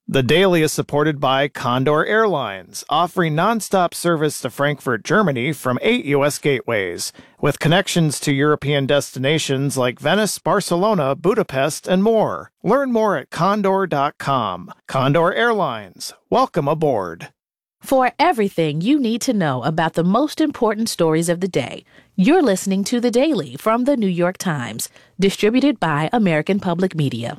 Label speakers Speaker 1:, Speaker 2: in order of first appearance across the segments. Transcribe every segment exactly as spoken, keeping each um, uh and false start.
Speaker 1: The Daily is supported by Condor Airlines, offering nonstop service to Frankfurt, Germany from eight U S gateways, with connections to European destinations like Venice, Barcelona, Budapest, and more. Learn more at condor dot com. Condor Airlines, welcome aboard.
Speaker 2: For everything you need to know about the most important stories of the day, you're listening to The Daily from The New York Times, distributed by American Public Media.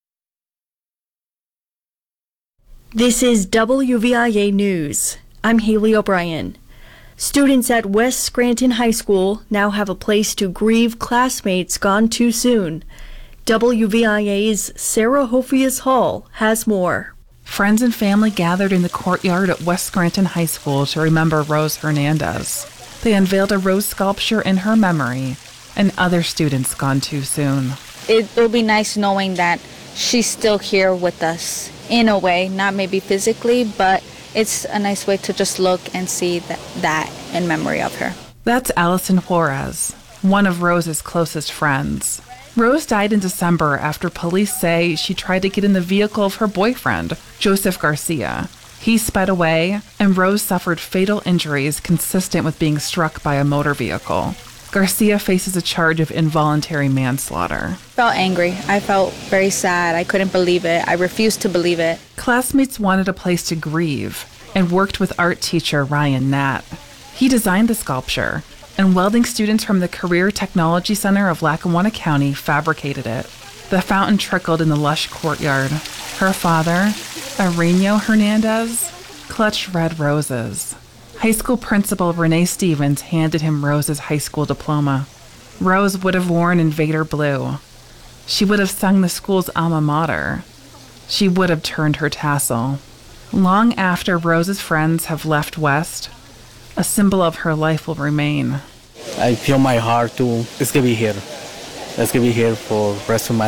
Speaker 3: This is W V I A News. I'm Haley O'Brien. Students at West Scranton High School now have a place to grieve classmates gone too soon. W V I A's Sarah Hofias Hall has more.
Speaker 4: Friends and family gathered in the courtyard at West Scranton High School to remember Rose Hernandez. They unveiled a rose sculpture in her memory and other students gone too soon.
Speaker 5: It will be nice knowing that she's still here with us. In a way, not maybe physically, but it's a nice way to just look and see that, that in memory of her.
Speaker 4: That's Allison Juarez, one of Rose's closest friends. Rose died in December after police say she tried to get in the vehicle of her boyfriend, Joseph Garcia. He sped away, and Rose suffered fatal injuries consistent with being struck by a motor vehicle. Garcia faces a charge of involuntary manslaughter.
Speaker 5: I felt angry. I felt very sad. I couldn't believe it. I refused to believe it.
Speaker 4: Classmates wanted a place to grieve and worked with art teacher Ryan Nat. He designed the sculpture, and welding students from the Career Technology Center of Lackawanna County fabricated it. The fountain trickled in the lush courtyard. Her father, Areno Hernandez, clutched red roses. High school principal Renee Stevens handed him Rose's high school diploma. Rose would have worn Invader Blue. She would have sung the school's alma mater. She would have turned her tassel. Long after Rose's friends have left West, a symbol of her life will remain.
Speaker 6: I feel my heart too. It's gonna be here. It's gonna be here for the rest of my